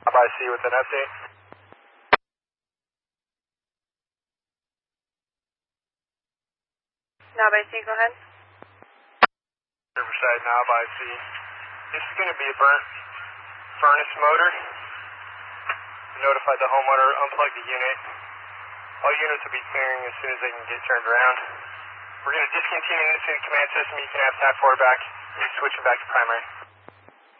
I see with an update. Knob IC, go ahead. Riverside Knob IC. This is going to be a burnt furnace motor. Notify the homeowner, unplug the unit. All units will be clearing as soon as they can get turned around. We're going to discontinue this in the command system. You can have TAC 4 back. We're switching back to primary.